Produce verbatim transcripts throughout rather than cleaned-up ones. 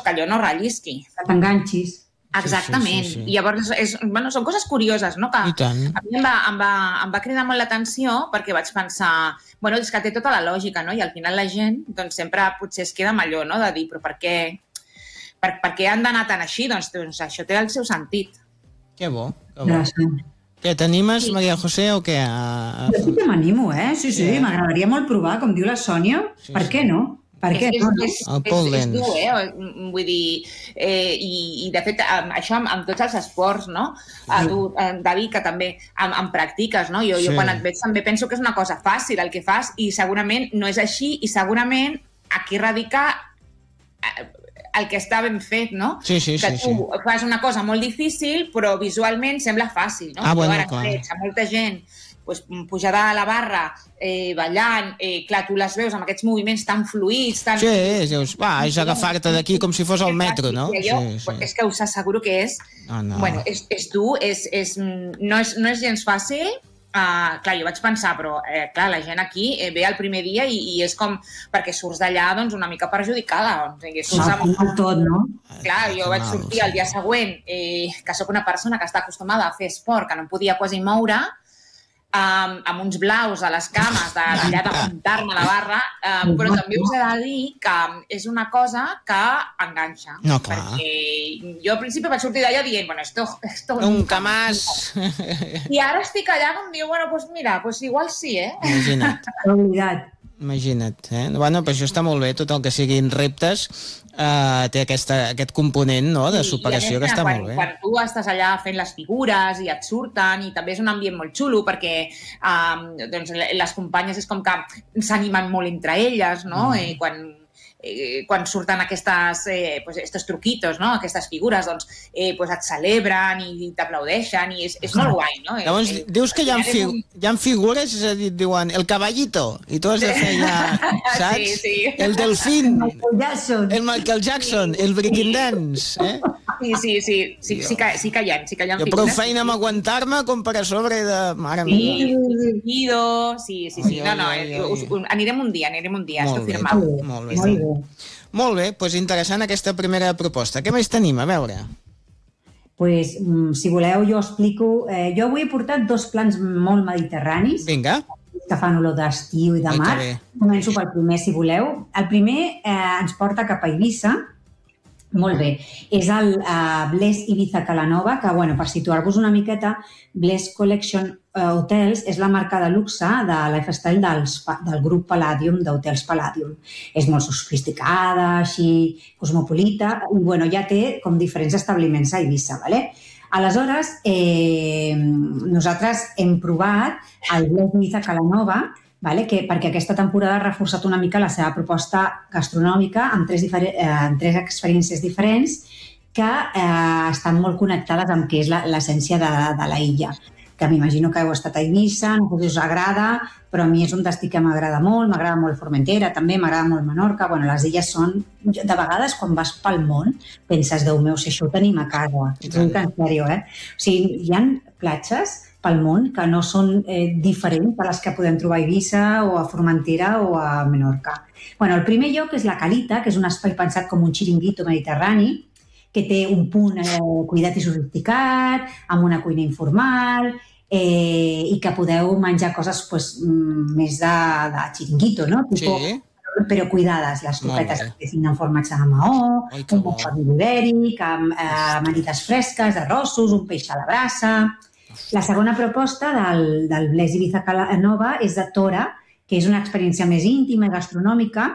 que allò no rellisqui. Que t'enganxis. Exactament. Sí, sí, sí, sí. I llavors és, bueno, són coses curioses, no? Que a mi em va, em, va, em va cridar molt l'atenció perquè vaig pensar, bueno, és que té tota la lògica, no? I al final la gent doncs, sempre potser es queda amb allò, no? De dir, però per què, per, per què han d'anar tan així? Doncs, doncs això té el seu sentit. Que bo, que bo. Gràcies. Què, t'animes, sí. Maria José, o què? A... Jo sí que m'animo, eh? Sí, sí, sí. M'agradaria molt provar, com diu la Sònia. Sí, per què no? Per què? És, és, és, és, és dur, eh? Vull dir, eh, i, i de fet, això amb, amb tots els esports, no? A tu, David, que també em, em practiques, no? Jo, sí. jo quan et veig també penso que és una cosa fàcil el que fas i segurament no és així i segurament aquí radica el que està ben fet, no? Sí, sí, que sí, tu sí. fas una cosa molt difícil però visualment sembla fàcil, no? Ah, bueno, jo ara clar. veig a molta gent pues, pujada a la barra, eh, ballant, eh, clar, tu les veus amb aquests moviments tan fluïts, tan... Sí, dius, va, és agafar-te d'aquí com si fos el metro, no? Jo, sí, sí. És que us asseguro que és... Oh, no. Bueno, és, és dur, és, és, no, és, no és gens fàcil. Uh, clar, jo vaig pensar, però eh, clar, la gent aquí eh, ve el primer dia i, i és com perquè surts d'allà doncs, una mica perjudicada. O sigui, surts amb... tot, no? Clar, jo vaig sortir el dia següent, eh, que sóc una persona que està acostumada a fer esport, que no em podia quasi moure, Um, amb uns blaus a les cames d'allà de muntar-me a la barra, um, però també us he de dir que és una cosa que enganxa. No, clar. Perquè jo al principi vaig sortir d'allà dient, bueno, esto... esto nunca más. I ara estic allà com diu, bueno, pues mira, pues igual sí, eh? Imagina't. Oblidat. Imagina't, eh? Bueno, però això està molt bé, tot el que siguin reptes eh, té aquesta, aquest component, no?, de superació, que està quan, molt bé. Quan tu estàs allà fent les figures i et surten, i també és un ambient molt xulo perquè um, doncs, les companyes és com que s'animen molt entre elles, no?, mm. i quan... Eh, quan surten aquestes, eh, pues estos truquitos, no? Aquestes figures, doncs eh, pues et celebren i t'aplaudeixen i és, és molt guai, no? Llavors, eh, dius que hi ha, fi un... hi ha figures, és a dir, diuen el caballito, i tu has de fer ja, saps? Sí, sí. El delfín, el Michael Jackson, el, Michael Jackson, sí. El breaking dance, eh? Sí, sí, sí, sí, sí, que, sí que hi ha, sí que hi ha jo figures. prou feina amb aguantar-me com per a sobre de... Mare sí, meva. sí, sí, sí, no, no, ai, ai, ai. Us, anirem un dia, anirem un dia, molt esto bé, firmat. Molt bé, molt bé. Molt bé, doncs interessant aquesta primera proposta. Què més tenim? A veure. Pues, si voleu, jo explico... Eh, jo avui he portat dos plans molt mediterranis. Vinga. Que fan olor d'estiu i de mar. Començo pel primer, si voleu. El primer eh, ens porta cap a Eivissa. Molt bé. És el uh, Bless Ibiza Calanova, que, bueno, per situar-vos una miqueta, Bless Collection Hotels és la marca de luxe de lifestyle dels, del grup Palladium, d'Hotels Palladium. És molt sofisticada, així, cosmopolita, i, bueno, ja té com diferents establiments a Eivissa, ¿vale? Aleshores, eh, nosaltres hem provat el Bless Ibiza Calanova, vale? Que, perquè aquesta temporada ha reforçat una mica la seva proposta gastronòmica amb tres, diferent, eh, amb tres experiències diferents que eh, estan molt connectades amb què és l'essència de, de la illa. Que m'imagino que heu estat a Eivissa, no sé si us agrada, però a mi és un destí que m'agrada molt, m'agrada molt Formentera, també m'agrada molt Menorca. Bueno, les illes són... De vegades, quan vas pel món, penses, Déu meu, si això ho tenim a casa. És un en sèrio, eh? O sigui, hi ha platges pel món que no són eh, diferents a les que podem trobar a Eivissa o a Formentera o a Menorca. Bueno, el primer lloc és la Calita, que és un espai pensat com un xiringuito mediterrani, que té un punt eh, cuidat i sofisticat, amb una cuina informal, eh, i que podeu menjar coses pues, més de, de xiringuito, no? Tipo, sí. Però cuidades, les copetes que tenen formatge de maó, Ai, un bon pa ibèric, amb eh, amanides fresques, arrossos, un peix a la brasa. La segona proposta del, del Bless Ibiza Calanova és de Tora, que és una experiència més íntima i gastronòmica,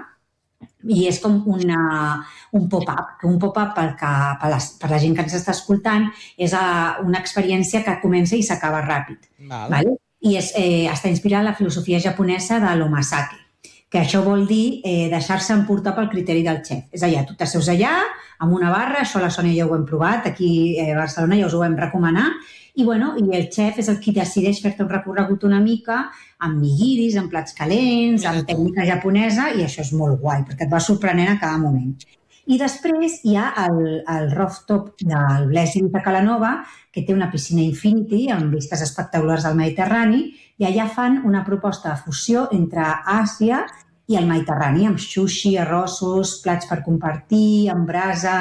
i és com una, un pop-up. Un pop-up per, per, la, per la gent que ens està escoltant és una experiència que comença i s'acaba ràpid. Val. Vale? I és, eh, està inspirat en la filosofia japonesa de l'omasake, que això vol dir eh, deixar-se emportar pel criteri del xef. És allà, tu t'asseus allà, amb una barra, això la Sònia ja ho hem provat, aquí a Barcelona ja us ho vam recomanar, i, bueno, i el xef és el qui decideix fer-te un recorregut una mica amb nigiris, amb plats calents, amb tècnica japonesa, i això és molt guai, perquè et va sorprenent a cada moment. I després hi ha el, el rooftop del Bless Ibiza Calanova, que té una piscina infinity amb vistes espectaculars al Mediterrani, i allà fan una proposta de fusió entre Àsia i el Mediterrani, amb sushi, arrossos, plats per compartir, amb brasa,